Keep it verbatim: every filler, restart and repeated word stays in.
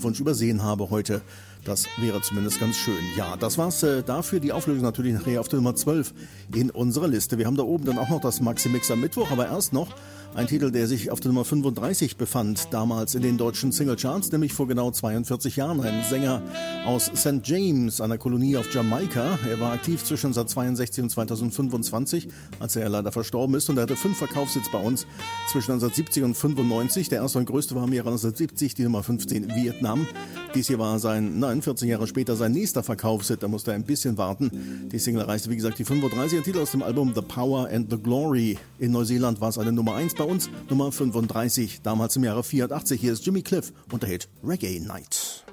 Musikwunsch übersehen habe heute. Das wäre zumindest ganz schön. Ja, das war's äh, dafür. Die Auflösung natürlich nachher auf der Nummer zwölf in unserer Liste. Wir haben da oben dann auch noch das Maxi-Mix am Mittwoch, aber erst noch ein Titel, der sich auf der Nummer fünfunddreißig befand, damals in den deutschen Singlecharts, nämlich vor genau zweiundvierzig Jahren. Ein Sänger aus Sankt James, einer Kolonie auf Jamaika. Er war aktiv zwischen neunzehnhundertzweiundsechzig und zweitausendfünfundzwanzig, als er leider verstorben ist. Und er hatte fünf Verkaufshits bei uns zwischen neunzehnhundertsiebzig und fünfundneunzig. Der erste und größte war im Jahre neunzehnhundertsiebzig, die Nummer fünfzehn, Vietnam. Dies hier war sein, nein, vierzehn Jahre später sein nächster Verkaufshit. Da musste er ein bisschen warten. Die Single erreichte, wie gesagt, die fünfunddreißig. Ein Titel aus dem Album The Power and the Glory. In Neuseeland war es eine Nummer eins, bei uns Nummer fünfunddreißig, damals im Jahre vierundachtzig. Hier ist Jimmy Cliff und der Hit Reggae Night.